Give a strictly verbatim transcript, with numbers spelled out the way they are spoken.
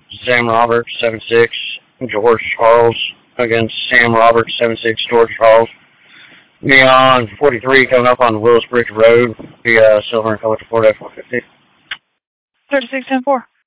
Sam Roberts, seven six, George Charles against Sam Roberts, seven six, George Charles. Me on forty-three coming up on Willis Bridge Road, the uh, silver and color Ford F one fifty. thirty-six ten four.